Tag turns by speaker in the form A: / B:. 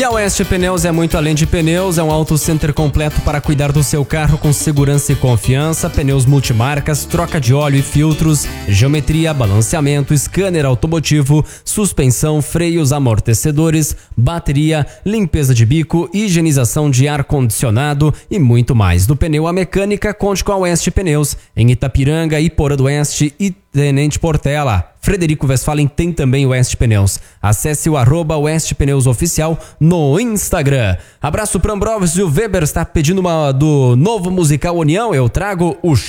A: E a Oeste Pneus é muito além de pneus, é um auto center completo para cuidar do seu carro com segurança e confiança, pneus multimarcas, troca de óleo e filtros, geometria, balanceamento, scanner automotivo, suspensão, freios, amortecedores, bateria, limpeza de bico, higienização de ar-condicionado e muito mais. Do pneu à mecânica, conte com a Oeste Pneus, em Itapiranga, Iporã do Oeste e Tenente Portela. Frederico Westphalen tem também o Oeste Pneus. Acesse o @Oeste Pneus Oficial no Instagram. Abraço para Ambrósio Weber, está pedindo do novo musical União. Eu trago o